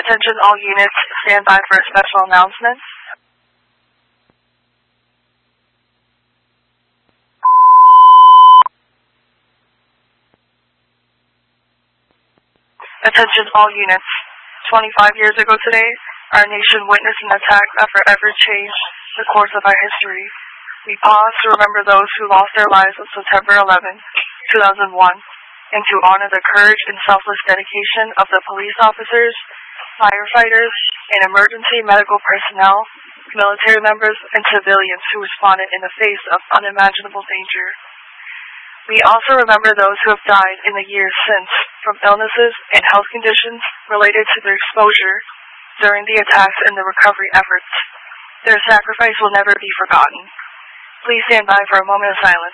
Attention all units, stand by for a special announcement. Attention all units. 25 years ago today, our nation witnessed an attack that forever changed the course of our history. We pause to remember those who lost their lives on September 11, 2001, and to honor the courage and selfless dedication of the police officers, firefighters, and emergency medical personnel, military members, and civilians who responded in the face of unimaginable danger. We also remember those who have died in the years since from illnesses and health conditions related to their exposure during the attacks and the recovery efforts. Their sacrifice will never be forgotten. Please stand by for a moment of silence.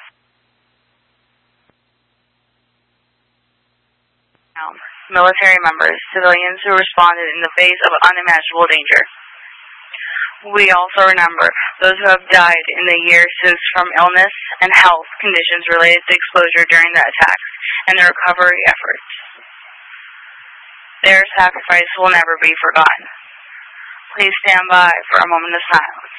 Military members, civilians who responded in the face of unimaginable danger. We also remember those who have died in the years since from illness and health conditions related to exposure during the attacks and the recovery efforts. Their sacrifice will never be forgotten. Please stand by for a moment of silence.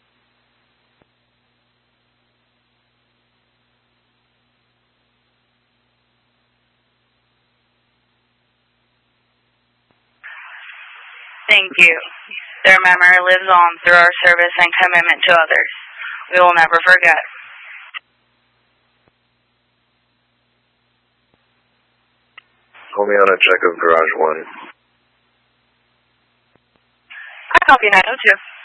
Thank you. Their memory lives on through our service and commitment to others. We will never forget. Call me on a check of Garage 1. I copy 902.